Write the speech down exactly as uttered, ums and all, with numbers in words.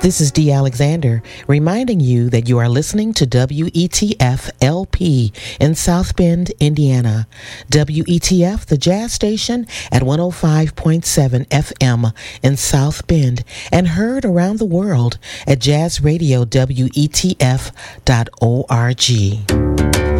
This is Dee Alexander reminding you that you are listening to W E T F L P in South Bend, Indiana. W E T F, the jazz station at one oh five point seven F M in South Bend and heard around the world at jazz radio W E T F dot org.